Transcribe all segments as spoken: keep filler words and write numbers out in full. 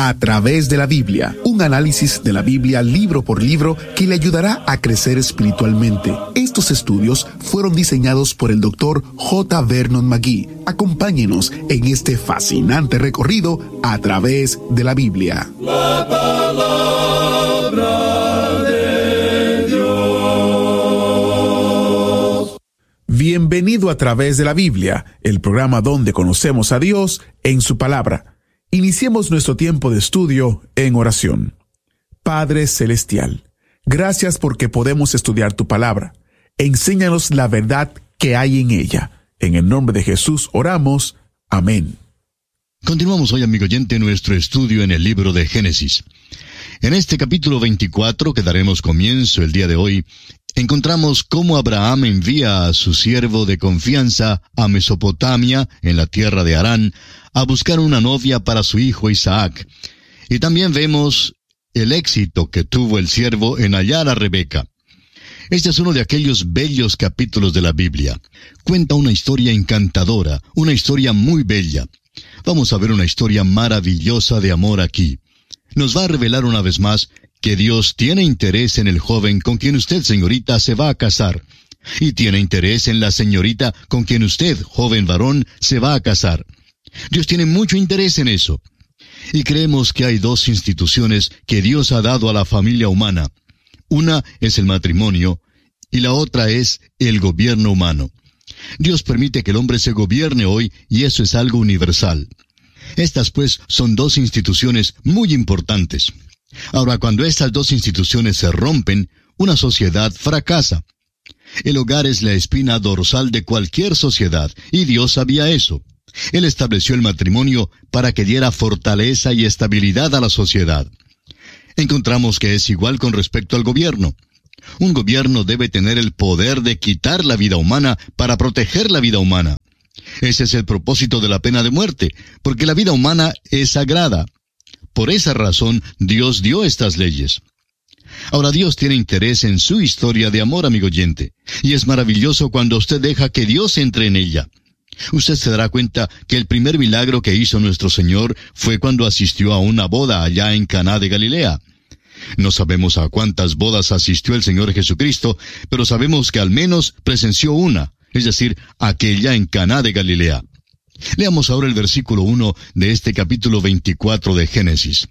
A través de la Biblia, un análisis de la Biblia libro por libro que le ayudará a crecer espiritualmente. Estos estudios fueron diseñados por el doctor J. Vernon McGee. Acompáñenos en este fascinante recorrido a través de la Biblia. La palabra de Dios. Bienvenido a Través de la Biblia, el programa donde conocemos a Dios en su palabra. Iniciemos nuestro tiempo de estudio en oración. Padre Celestial, gracias porque podemos estudiar tu palabra. Enséñanos la verdad que hay en ella. En el nombre de Jesús oramos. Amén. Continuamos hoy, amigo oyente, nuestro estudio en el libro de Génesis. En este capítulo veinticuatro, que daremos comienzo el día de hoy, encontramos cómo Abraham envía a su siervo de confianza a Mesopotamia, en la tierra de Harán, a buscar una novia para su hijo Isaac. Y también vemos el éxito que tuvo el siervo en hallar a Rebeca. Este es uno de aquellos bellos capítulos de la Biblia. Cuenta una historia encantadora, una historia muy bella. Vamos a ver una historia maravillosa de amor aquí. Nos va a revelar una vez más que Dios tiene interés en el joven con quien usted, señorita, se va a casar. Y tiene interés en la señorita con quien usted, joven varón, se va a casar. Dios tiene mucho interés en eso. Y creemos que hay dos instituciones que Dios ha dado a la familia humana. Una es el matrimonio y la otra es el gobierno humano. Dios permite que el hombre se gobierne hoy y eso es algo universal. Estas, pues, son dos instituciones muy importantes. Ahora, cuando estas dos instituciones se rompen, una sociedad fracasa. El hogar es la espina dorsal de cualquier sociedad, y Dios sabía eso. Él estableció el matrimonio para que diera fortaleza y estabilidad a la sociedad. Encontramos que es igual con respecto al gobierno. Un gobierno debe tener el poder de quitar la vida humana para proteger la vida humana. Ese es el propósito de la pena de muerte, porque la vida humana es sagrada. Por esa razón, Dios dio estas leyes. Ahora, Dios tiene interés en su historia de amor, amigo oyente, y es maravilloso cuando usted deja que Dios entre en ella. Usted se dará cuenta que el primer milagro que hizo nuestro Señor fue cuando asistió a una boda allá en Caná de Galilea. No sabemos a cuántas bodas asistió el Señor Jesucristo, pero sabemos que al menos presenció una, es decir, aquella en Caná de Galilea. Leamos ahora el versículo uno de este capítulo veinticuatro de Génesis.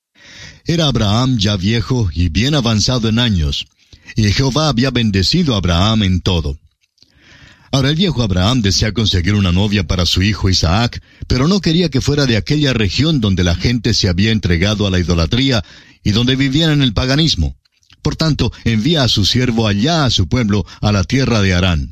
Era Abraham ya viejo y bien avanzado en años, y Jehová había bendecido a Abraham en todo. Ahora el viejo Abraham desea conseguir una novia para su hijo Isaac, pero no quería que fuera de aquella región donde la gente se había entregado a la idolatría y donde vivían en el paganismo. Por tanto, envía a su siervo allá a su pueblo, a la tierra de Harán.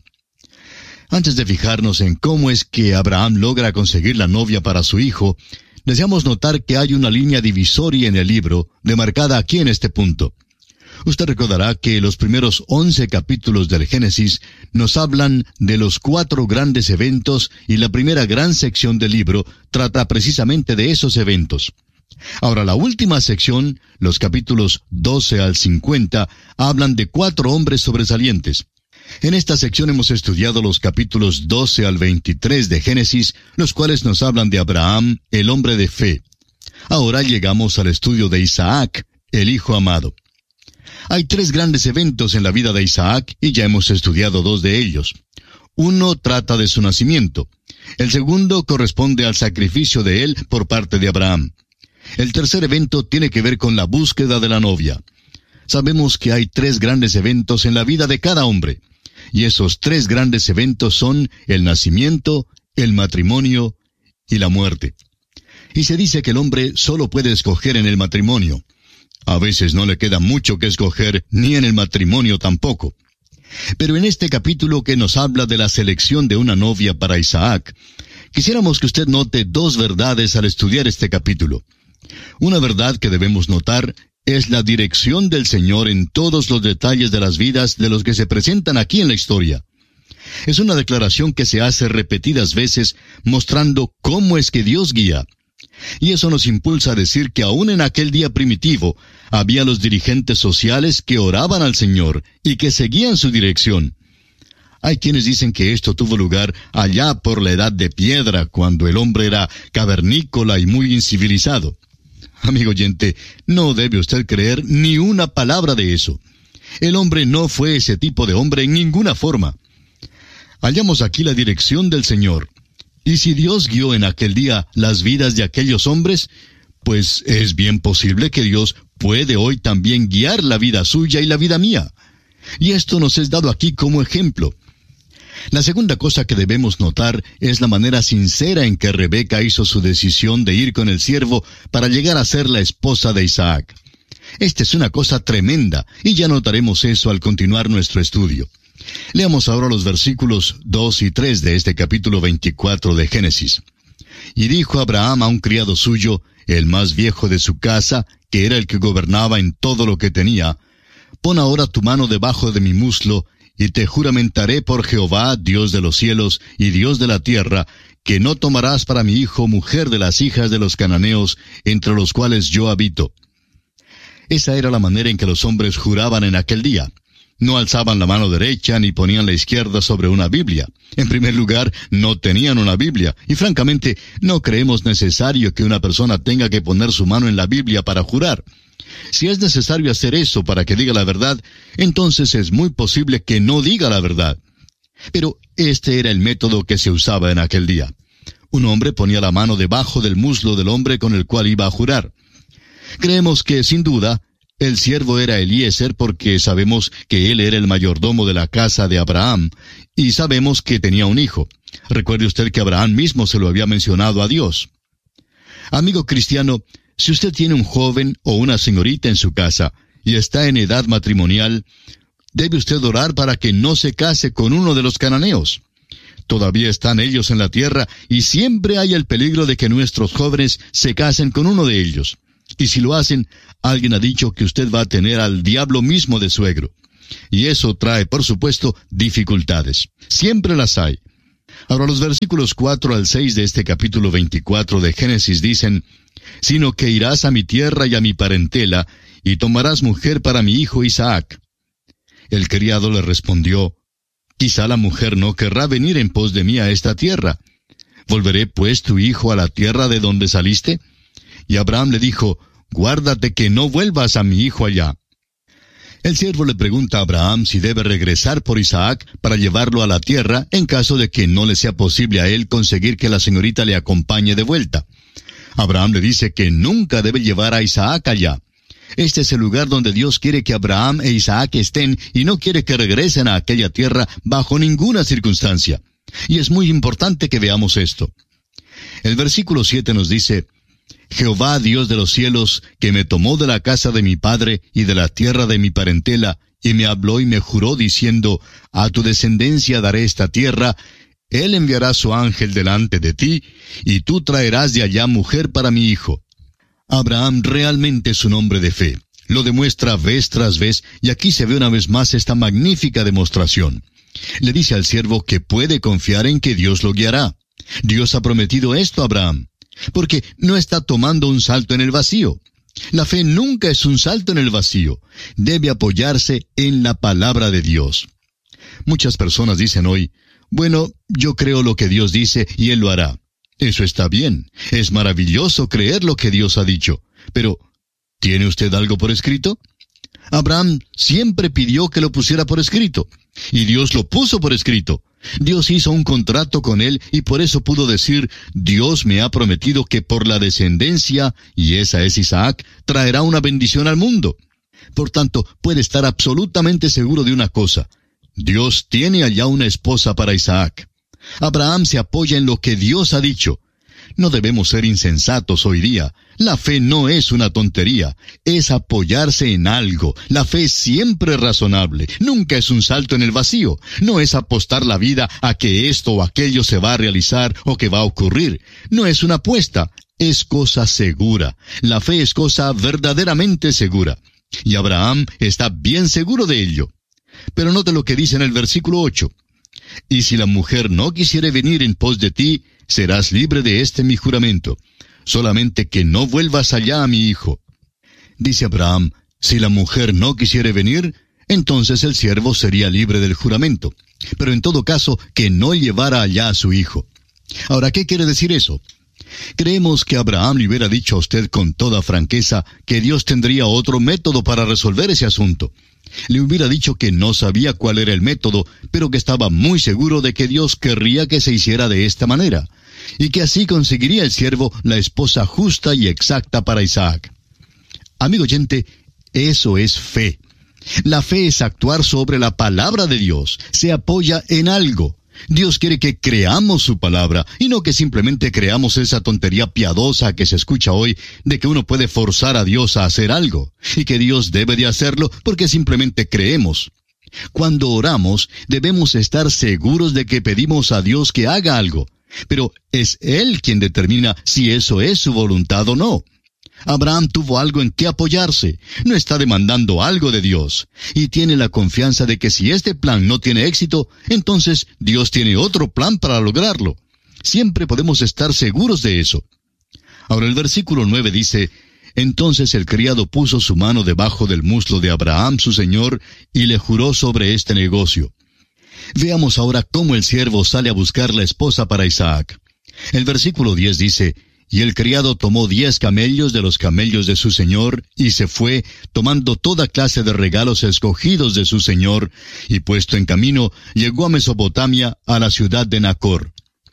Antes de fijarnos en cómo es que Abraham logra conseguir la novia para su hijo, deseamos notar que hay una línea divisoria en el libro, demarcada aquí en este punto. Usted recordará que los primeros once capítulos del Génesis nos hablan de los cuatro grandes eventos y la primera gran sección del libro trata precisamente de esos eventos. Ahora, la última sección, los capítulos doce al cincuenta, hablan de cuatro hombres sobresalientes. En esta sección hemos estudiado los capítulos doce al veintitrés de Génesis, los cuales nos hablan de Abraham, el hombre de fe. Ahora llegamos al estudio de Isaac, el hijo amado. Hay tres grandes eventos en la vida de Isaac y ya hemos estudiado dos de ellos. Uno trata de su nacimiento. El segundo corresponde al sacrificio de él por parte de Abraham. El tercer evento tiene que ver con la búsqueda de la novia. Sabemos que hay tres grandes eventos en la vida de cada hombre. Y esos tres grandes eventos son el nacimiento, el matrimonio y la muerte. Y se dice que el hombre solo puede escoger en el matrimonio. A veces no le queda mucho que escoger, ni en el matrimonio tampoco. Pero en este capítulo que nos habla de la selección de una novia para Isaac, quisiéramos que usted note dos verdades al estudiar este capítulo. Una verdad que debemos notar es la dirección del Señor en todos los detalles de las vidas de los que se presentan aquí en la historia. Es una declaración que se hace repetidas veces, mostrando cómo es que Dios guía. Y eso nos impulsa a decir que aún en aquel día primitivo, había los dirigentes sociales que oraban al Señor y que seguían su dirección. Hay quienes dicen que esto tuvo lugar allá por la edad de piedra, cuando el hombre era cavernícola y muy incivilizado. Amigo oyente, no debe usted creer ni una palabra de eso. El hombre no fue ese tipo de hombre en ninguna forma. Hallamos aquí la dirección del Señor. Y si Dios guió en aquel día las vidas de aquellos hombres, pues es bien posible que Dios puede hoy también guiar la vida suya y la vida mía. Y esto nos es dado aquí como ejemplo. La segunda cosa que debemos notar es la manera sincera en que Rebeca hizo su decisión de ir con el siervo para llegar a ser la esposa de Isaac. Esta es una cosa tremenda, y ya notaremos eso al continuar nuestro estudio. Leamos ahora los versículos dos y tres de este capítulo veinticuatro de Génesis. Y dijo Abraham a un criado suyo, el más viejo de su casa, que era el que gobernaba en todo lo que tenía, pon ahora tu mano debajo de mi muslo, y te juramentaré por Jehová, Dios de los cielos y Dios de la tierra, que no tomarás para mi hijo mujer de las hijas de los cananeos, entre los cuales yo habito. Esa era la manera en que los hombres juraban en aquel día. No alzaban la mano derecha ni ponían la izquierda sobre una Biblia. En primer lugar, no tenían una Biblia, y francamente no creemos necesario que una persona tenga que poner su mano en la Biblia para jurar. Si es necesario hacer eso para que diga la verdad, entonces es muy posible que no diga la verdad. Pero este era el método que se usaba en aquel día. Un hombre ponía la mano debajo del muslo del hombre con el cual iba a jurar. Creemos que, sin duda, el siervo era Eliezer porque sabemos que él era el mayordomo de la casa de Abraham, y sabemos que tenía un hijo. Recuerde usted que Abraham mismo se lo había mencionado a Dios. Amigo cristiano, si usted tiene un joven o una señorita en su casa y está en edad matrimonial, debe usted orar para que no se case con uno de los cananeos. Todavía están ellos en la tierra y siempre hay el peligro de que nuestros jóvenes se casen con uno de ellos. Y si lo hacen, alguien ha dicho que usted va a tener al diablo mismo de suegro. Y eso trae, por supuesto, dificultades. Siempre las hay. Ahora los versículos cuatro al seis de este capítulo veinticuatro de Génesis dicen, «Sino que irás a mi tierra y a mi parentela, y tomarás mujer para mi hijo Isaac». El criado le respondió, «Quizá la mujer no querrá venir en pos de mí a esta tierra. ¿Volveré pues tu hijo a la tierra de donde saliste?» Y Abraham le dijo, «Guárdate que no vuelvas a mi hijo allá». El siervo le pregunta a Abraham si debe regresar por Isaac para llevarlo a la tierra en caso de que no le sea posible a él conseguir que la señorita le acompañe de vuelta. Abraham le dice que nunca debe llevar a Isaac allá. Este es el lugar donde Dios quiere que Abraham e Isaac estén y no quiere que regresen a aquella tierra bajo ninguna circunstancia. Y es muy importante que veamos esto. El versículo siete nos dice, «Jehová, Dios de los cielos, que me tomó de la casa de mi padre y de la tierra de mi parentela, y me habló y me juró diciendo, a tu descendencia daré esta tierra, él enviará su ángel delante de ti, y tú traerás de allá mujer para mi hijo». Abraham realmente es un hombre de fe. Lo demuestra vez tras vez, y aquí se ve una vez más esta magnífica demostración. Le dice al siervo que puede confiar en que Dios lo guiará. Dios ha prometido esto a Abraham, porque no está tomando un salto en el vacío. La fe nunca es un salto en el vacío. Debe apoyarse en la palabra de Dios. Muchas personas dicen hoy, bueno, yo creo lo que Dios dice y Él lo hará. Eso está bien. Es maravilloso creer lo que Dios ha dicho. Pero, ¿tiene usted algo por escrito? Abraham siempre pidió que lo pusiera por escrito. Y Dios lo puso por escrito. Dios hizo un contrato con él y por eso pudo decir, Dios me ha prometido que por la descendencia, y esa es Isaac, traerá una bendición al mundo. Por tanto, puede estar absolutamente seguro de una cosa. Dios tiene allá una esposa para Isaac. Abraham se apoya en lo que Dios ha dicho. No debemos ser insensatos hoy día. La fe no es una tontería, es apoyarse en algo. La fe es siempre razonable, nunca es un salto en el vacío. No es apostar la vida a que esto o aquello se va a realizar o que va a ocurrir. No es una apuesta, es cosa segura. La fe es cosa verdaderamente segura. Y Abraham está bien seguro de ello. Pero note lo que dice en el versículo ocho. «Y si la mujer no quisiere venir en pos de ti, serás libre de este mi juramento. Solamente que no vuelvas allá a mi hijo». Dice Abraham, si la mujer no quisiere venir, entonces el siervo sería libre del juramento. Pero en todo caso, que no llevara allá a su hijo. Ahora, ¿qué quiere decir eso? Creemos que Abraham le hubiera dicho a usted con toda franqueza que Dios tendría otro método para resolver ese asunto. Le hubiera dicho que no sabía cuál era el método, pero que estaba muy seguro de que Dios querría que se hiciera de esta manera, y que así conseguiría el siervo la esposa justa y exacta para Isaac. Amigo oyente, eso es fe. La fe es actuar sobre la palabra de Dios. Se apoya en algo. Dios quiere que creamos su palabra, y no que simplemente creamos esa tontería piadosa que se escucha hoy de que uno puede forzar a Dios a hacer algo, y que Dios debe de hacerlo porque simplemente creemos. Cuando oramos, debemos estar seguros de que pedimos a Dios que haga algo, pero es Él quien determina si eso es su voluntad o no. Abraham tuvo algo en qué apoyarse, no está demandando algo de Dios, y tiene la confianza de que si este plan no tiene éxito, entonces Dios tiene otro plan para lograrlo. Siempre podemos estar seguros de eso. Ahora el versículo nueve dice, entonces el criado puso su mano debajo del muslo de Abraham su señor, y le juró sobre este negocio. Veamos ahora cómo el siervo sale a buscar la esposa para Isaac. El versículo diez dice, y el criado tomó diez camellos de los camellos de su señor, y se fue, tomando toda clase de regalos escogidos de su señor, y puesto en camino, llegó a Mesopotamia, a la ciudad de Nacor.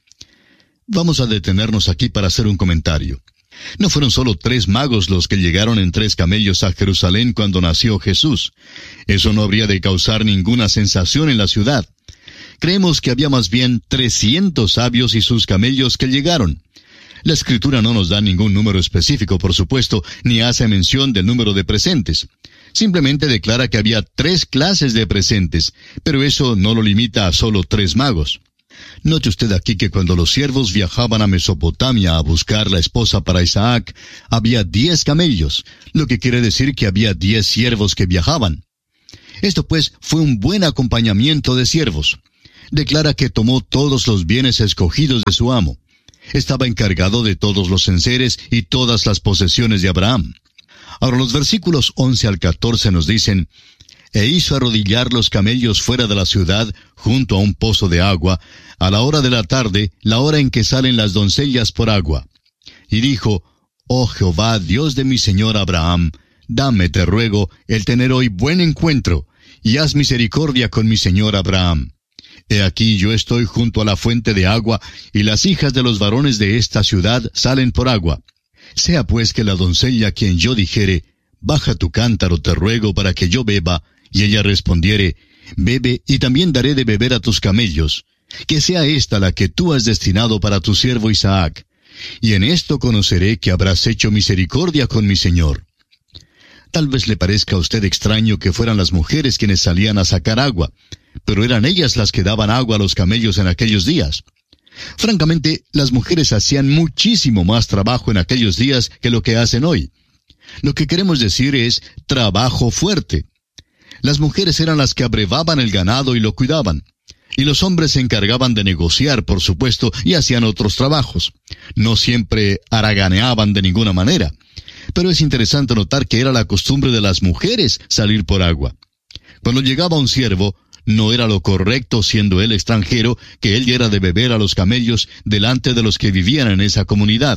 Vamos a detenernos aquí para hacer un comentario. No fueron solo tres magos los que llegaron en tres camellos a Jerusalén cuando nació Jesús. Eso no habría de causar ninguna sensación en la ciudad. Creemos que había más bien trescientos sabios y sus camellos que llegaron. La Escritura no nos da ningún número específico, por supuesto, ni hace mención del número de presentes. Simplemente declara que había tres clases de presentes, pero eso no lo limita a solo tres magos. Note usted aquí que cuando los siervos viajaban a Mesopotamia a buscar la esposa para Isaac, había diez camellos, lo que quiere decir que había diez siervos que viajaban. Esto pues fue un buen acompañamiento de siervos. Declara que tomó todos los bienes escogidos de su amo. Estaba encargado de todos los enseres y todas las posesiones de Abraham. Ahora los versículos once al catorce nos dicen, e hizo arrodillar los camellos fuera de la ciudad, junto a un pozo de agua, a la hora de la tarde, la hora en que salen las doncellas por agua. Y dijo, oh Jehová, Dios de mi señor Abraham, dame, te ruego, el tener hoy buen encuentro, y haz misericordia con mi señor Abraham. He aquí yo estoy junto a la fuente de agua, y las hijas de los varones de esta ciudad salen por agua. Sea pues que la doncella a quien yo dijere, baja tu cántaro, te ruego, para que yo beba, y ella respondiere, bebe, y también daré de beber a tus camellos, que sea esta la que tú has destinado para tu siervo Isaac. Y en esto conoceré que habrás hecho misericordia con mi señor. Tal vez le parezca a usted extraño que fueran las mujeres quienes salían a sacar agua, pero eran ellas las que daban agua a los camellos en aquellos días. Francamente, las mujeres hacían muchísimo más trabajo en aquellos días que lo que hacen hoy. Lo que queremos decir es trabajo fuerte. Las mujeres eran las que abrevaban el ganado y lo cuidaban. Y los hombres se encargaban de negociar, por supuesto, y hacían otros trabajos. No siempre haraganeaban de ninguna manera. Pero es interesante notar que era la costumbre de las mujeres salir por agua. Cuando llegaba un siervo, no era lo correcto, siendo él extranjero, que él diera de beber a los camellos delante de los que vivían en esa comunidad.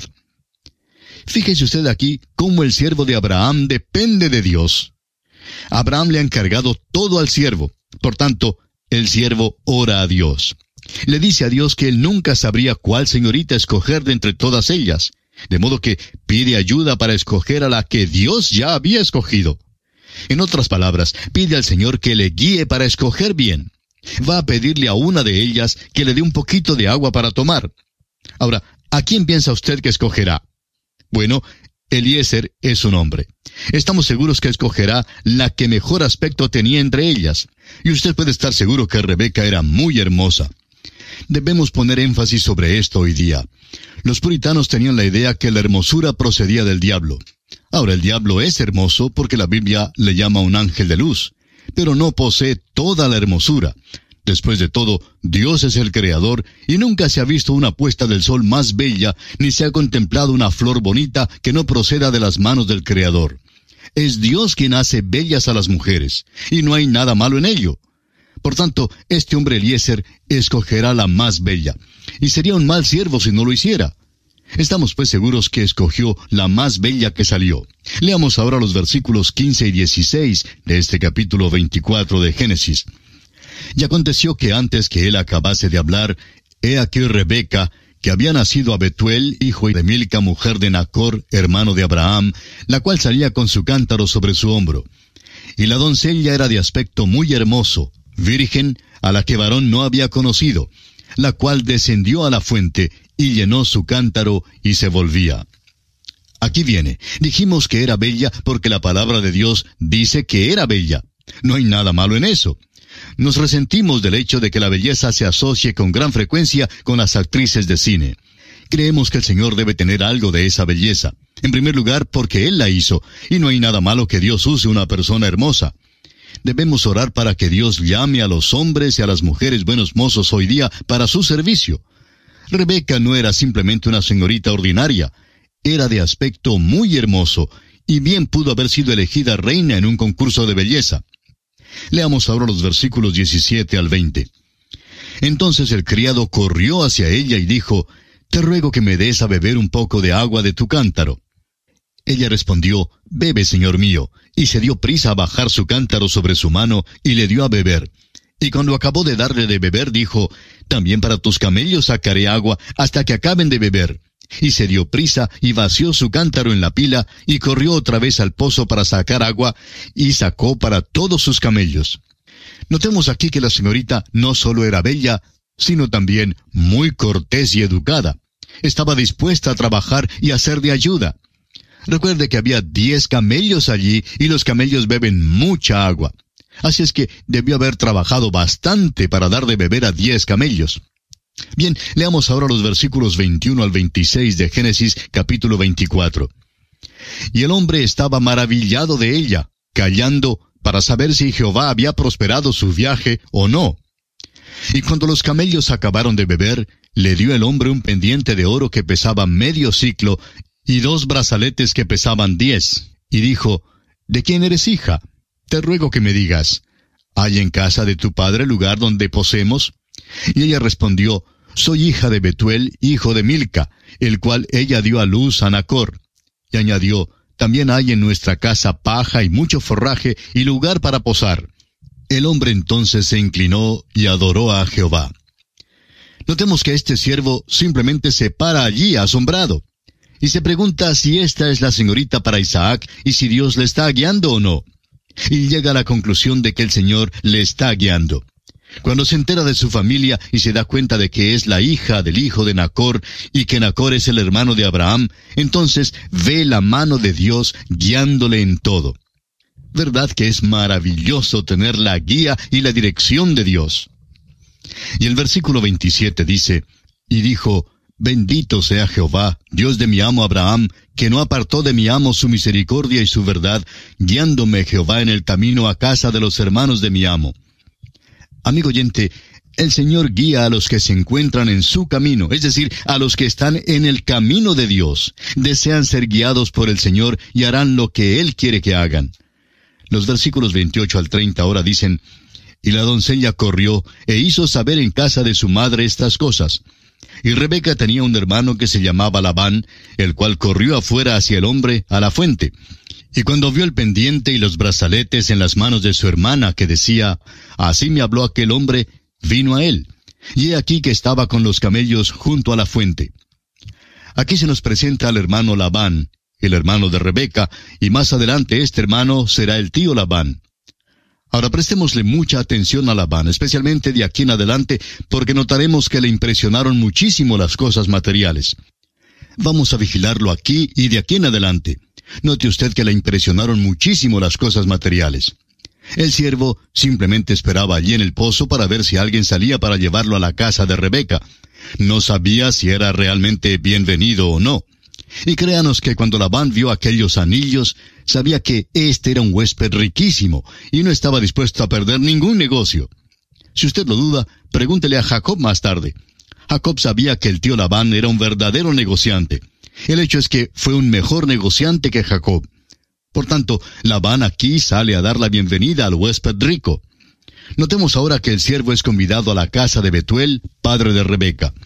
Fíjese usted aquí cómo el siervo de Abraham depende de Dios. Abraham le ha encargado todo al siervo. Por tanto, el siervo ora a Dios. Le dice a Dios que él nunca sabría cuál señorita escoger de entre todas ellas. De modo que pide ayuda para escoger a la que Dios ya había escogido. En otras palabras, pide al Señor que le guíe para escoger bien. Va a pedirle a una de ellas que le dé un poquito de agua para tomar. Ahora, ¿a quién piensa usted que escogerá? Bueno, Eliezer es un hombre. Estamos seguros que escogerá la que mejor aspecto tenía entre ellas. Y usted puede estar seguro que Rebeca era muy hermosa. Debemos poner énfasis sobre esto hoy día. Los puritanos tenían la idea que la hermosura procedía del diablo. Ahora, el diablo es hermoso porque la Biblia le llama un ángel de luz, pero no posee toda la hermosura. Después de todo, Dios es el creador y nunca se ha visto una puesta del sol más bella, ni se ha contemplado una flor bonita que no proceda de las manos del creador. Es Dios quien hace bellas a las mujeres, y no hay nada malo en ello. Por tanto, este hombre Eliezer escogerá la más bella, y sería un mal siervo si no lo hiciera. Estamos pues seguros que escogió la más bella que salió. Leamos ahora los versículos quince y dieciséis de este capítulo veinticuatro de Génesis. Y aconteció que antes que él acabase de hablar, he aquí Rebeca, que había nacido a Betuel, hijo de Milca, mujer de Nacor, hermano de Abraham, la cual salía con su cántaro sobre su hombro. Y la doncella era de aspecto muy hermoso, virgen, a la que varón no había conocido, la cual descendió a la fuente, y llenó su cántaro, y se volvía. Aquí viene, dijimos que era bella porque la palabra de Dios dice que era bella. No hay nada malo en eso. Nos resentimos del hecho de que la belleza se asocie con gran frecuencia con las actrices de cine. Creemos que el Señor debe tener algo de esa belleza. En primer lugar, porque Él la hizo, y no hay nada malo que Dios use una persona hermosa. Debemos orar para que Dios llame a los hombres y a las mujeres buenos mozos hoy día para su servicio. Rebeca no era simplemente una señorita ordinaria, era de aspecto muy hermoso, y bien pudo haber sido elegida reina en un concurso de belleza. Leamos ahora los versículos diecisiete al veinte. Entonces el criado corrió hacia ella y dijo, «Te ruego que me des a beber un poco de agua de tu cántaro». Ella respondió, «Bebe, señor mío», y se dio prisa a bajar su cántaro sobre su mano, y le dio a beber. Y cuando acabó de darle de beber, dijo, «También para tus camellos sacaré agua, hasta que acaben de beber». Y se dio prisa, y vació su cántaro en la pila, y corrió otra vez al pozo para sacar agua, y sacó para todos sus camellos. Notemos aquí que la señorita no solo era bella, sino también muy cortés y educada. Estaba dispuesta a trabajar y a ser de ayuda. Recuerde que había diez camellos allí, y los camellos beben mucha agua. Así es que debió haber trabajado bastante para dar de beber a diez camellos. Bien, leamos ahora los versículos veintiuno al veintiséis de Génesis capítulo veinticuatro. Y el hombre estaba maravillado de ella, callando para saber si Jehová había prosperado su viaje o no. Y cuando los camellos acabaron de beber, le dio el hombre un pendiente de oro que pesaba medio siclo, y dos brazaletes que pesaban diez. Y dijo, ¿de quién eres hija? Te ruego que me digas, ¿hay en casa de tu padre lugar donde posemos? Y ella respondió, soy hija de Betuel, hijo de Milca, el cual ella dio a luz a Nacor. Y añadió, también hay en nuestra casa paja y mucho forraje y lugar para posar. El hombre entonces se inclinó y adoró a Jehová. Notemos que este siervo simplemente se para allí asombrado, y se pregunta si esta es la señorita para Isaac y si Dios le está guiando o no. Y llega a la conclusión de que el Señor le está guiando. Cuando se entera de su familia y se da cuenta de que es la hija del hijo de Nacor y que Nacor es el hermano de Abraham, entonces ve la mano de Dios guiándole en todo. ¿Verdad que es maravilloso tener la guía y la dirección de Dios? Y el versículo veintisiete dice, y dijo, bendito sea Jehová, Dios de mi amo Abraham, que no apartó de mi amo su misericordia y su verdad, guiándome Jehová en el camino a casa de los hermanos de mi amo. Amigo oyente, el Señor guía a los que se encuentran en su camino, es decir, a los que están en el camino de Dios. Desean ser guiados por el Señor y harán lo que Él quiere que hagan. Los versículos veintiocho al treinta ahora dicen, y la doncella corrió e hizo saber en casa de su madre estas cosas. Y Rebeca tenía un hermano que se llamaba Labán, el cual corrió afuera hacia el hombre a la fuente. Y cuando vio el pendiente y los brazaletes en las manos de su hermana, que decía, así me habló aquel hombre, vino a él. Y he aquí que estaba con los camellos junto a la fuente. Aquí se nos presenta al hermano Labán, el hermano de Rebeca, y más adelante este hermano será el tío Labán. Ahora prestémosle mucha atención a Labán, especialmente de aquí en adelante, porque notaremos que le impresionaron muchísimo las cosas materiales. Vamos a vigilarlo aquí y de aquí en adelante. Note usted que le impresionaron muchísimo las cosas materiales. El siervo simplemente esperaba allí en el pozo para ver si alguien salía para llevarlo a la casa de Rebeca. No sabía si era realmente bienvenido o no. Y créanos que cuando Labán vio aquellos anillos, sabía que este era un huésped riquísimo y no estaba dispuesto a perder ningún negocio. Si usted lo duda, pregúntele a Jacob más tarde. Jacob sabía que el tío Labán era un verdadero negociante. El hecho es que fue un mejor negociante que Jacob. Por tanto, Labán aquí sale a dar la bienvenida al huésped rico. Notemos ahora que el siervo es convidado a la casa de Betuel, padre de Rebeca.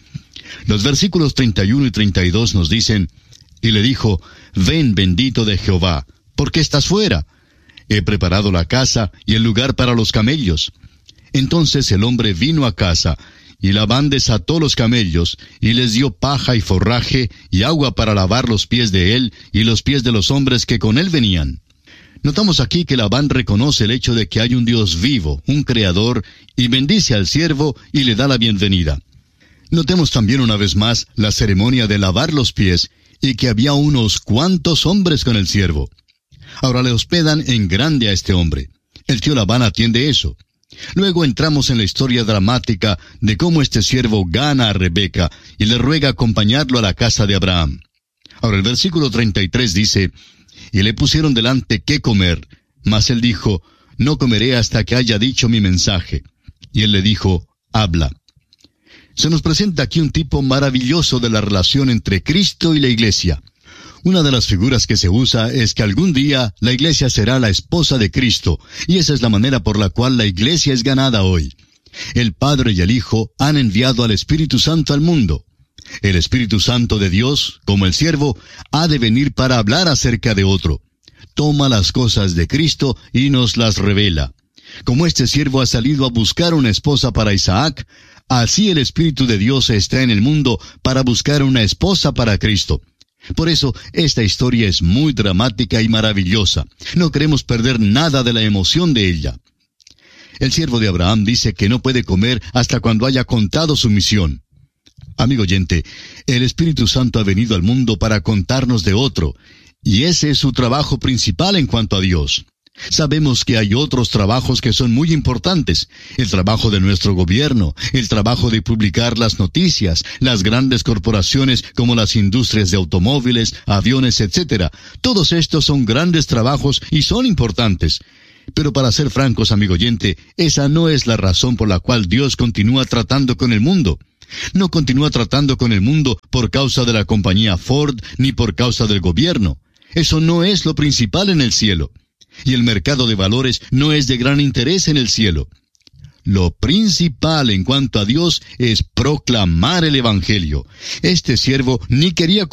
Los versículos treinta y uno y treinta y dos nos dicen, y le dijo, ven bendito de Jehová, ¿por qué estás fuera? He preparado la casa y el lugar para los camellos. Entonces el hombre vino a casa, y Labán desató los camellos, y les dio paja y forraje, y agua para lavar los pies de él, y los pies de los hombres que con él venían. Notamos aquí que Labán reconoce el hecho de que hay un Dios vivo, un Creador, y bendice al siervo y le da la bienvenida. Notemos también una vez más la ceremonia de lavar los pies, y que había unos cuantos hombres con el siervo. Ahora le hospedan en grande a este hombre. El tío Labán atiende eso. Luego entramos en la historia dramática de cómo este siervo gana a Rebeca y le ruega acompañarlo a la casa de Abraham. Ahora el versículo treinta y tres dice, y le pusieron delante qué comer, mas él dijo, no comeré hasta que haya dicho mi mensaje. Y él le dijo, habla. Se nos presenta aquí un tipo maravilloso de la relación entre Cristo y la iglesia. Una de las figuras que se usa es que algún día la iglesia será la esposa de Cristo, y esa es la manera por la cual la iglesia es ganada hoy. El Padre y el Hijo han enviado al Espíritu Santo al mundo. El Espíritu Santo de Dios, como el siervo, ha de venir para hablar acerca de otro. Toma las cosas de Cristo y nos las revela. Como este siervo ha salido a buscar una esposa para Isaac, así el Espíritu de Dios está en el mundo para buscar una esposa para Cristo. Por eso, esta historia es muy dramática y maravillosa. No queremos perder nada de la emoción de ella. El siervo de Abraham dice que no puede comer hasta cuando haya contado su misión. Amigo oyente, el Espíritu Santo ha venido al mundo para contarnos de otro, y ese es su trabajo principal en cuanto a Dios. Sabemos que hay otros trabajos que son muy importantes. El trabajo de nuestro gobierno, el trabajo de publicar las noticias, las grandes corporaciones como las industrias de automóviles, aviones, etcétera. Todos estos son grandes trabajos y son importantes. Pero para ser francos, amigo oyente, esa no es la razón por la cual Dios continúa tratando con el mundo. No continúa tratando con el mundo por causa de la compañía Ford ni por causa del gobierno. Eso no es lo principal en el cielo. Y el mercado de valores no es de gran interés en el cielo. Lo principal en cuanto a Dios es proclamar el Evangelio. Este siervo ni quería